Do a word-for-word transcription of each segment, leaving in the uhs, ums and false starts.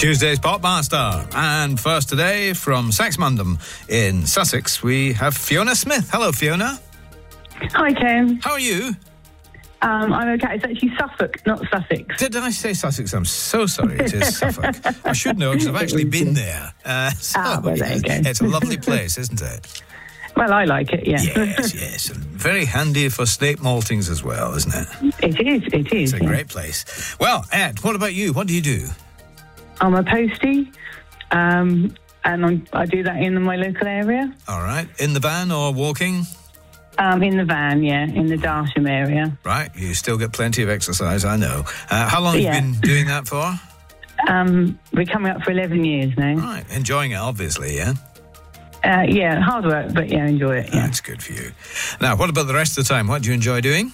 Tuesday's Popmaster. And first today, from Saxmundham in Sussex, we have Fiona Smith. Hello, Fiona. Hi, Ken. How are you? Um, I'm okay. It's actually Suffolk, not Sussex. Did I say Sussex? I'm so sorry. It is Suffolk. I should know because I've actually been there. Uh, so, ah, well, there you go. It's a lovely place, isn't it? Well, I like it, yeah. Yes, yes. And very handy for snake maltings as well, isn't it? It is, it is. It's a yeah. great place. Well, Ed, what about you? What do you do? I'm a postie, um, and I'm, I do that in my local area. All right. In the van or walking? Um, in the van, yeah, in the Darsham area. Right. You still get plenty of exercise, I know. Uh, how long Yeah. have you been doing that for? Um, we're coming up for eleven years now. Right. Enjoying it, obviously, yeah? Uh, yeah, hard work, but yeah, enjoy it, yeah. That's good for you. Now, what about the rest of the time? What do you enjoy doing?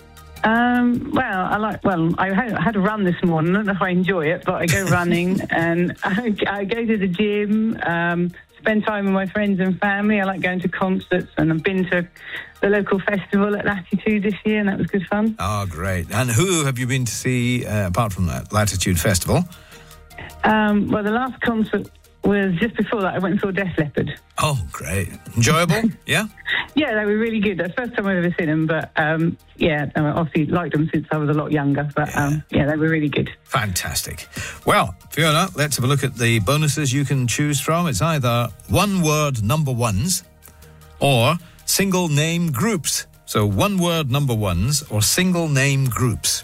Um, well, I like. Well, I had, I had a run this morning. I don't know if I enjoy it, but I go running and I, I go to the gym. Um, spend time with my friends and family. I like going to concerts, and I've been to the local festival at Latitude this year, and that was good fun. Oh, great! And who have you been to see uh, apart from that Latitude Festival? Um, well, the last concert was just before that. I went and saw Def Leppard. Oh, great! Enjoyable, yeah. Yeah, they were really good. That's the first time I've ever seen them, but um, yeah, I obviously liked them since I was a lot younger. But yeah. Um, yeah, they were really good. Fantastic. Well, Fiona, let's have a look at the bonuses you can choose from. It's either one-word number ones or single name groups. So one-word number ones or single name groups.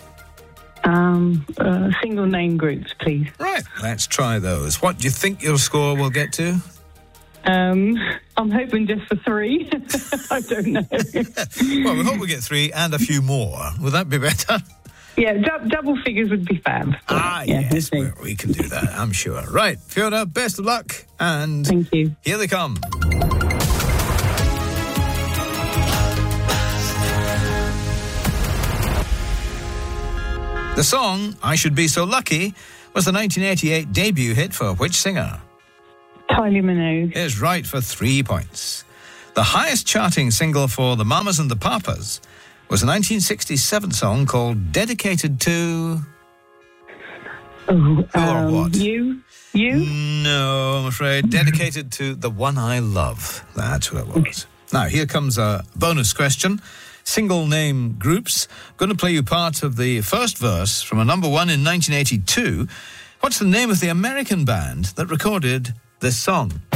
Um, uh, single name groups, please. Right, let's try those. What do you think your score will get to? Um, I'm hoping just for three. I don't know. Well, we hope we get three and a few more. Would that be better? Yeah, du- double figures would be fab. Ah, yeah, yes, we, we can do that, I'm sure. Right, Fiona, best of luck, and thank you. Here they come. The song, I Should Be So Lucky, was the nineteen eighty-eight debut hit for which singer? Kylie Minogue. Is right for three points. The highest charting single for the Mamas and the Papas was a nineteen sixty-seven song called Dedicated to... Oh, Who um, or what? You? You? No, I'm afraid. Dedicated to the one I love. That's what it was. Okay. Now, here comes a bonus question. Single name groups. I'm going to play you part of the first verse from a number one in nineteen eighty-two. What's the name of the American band that recorded this song?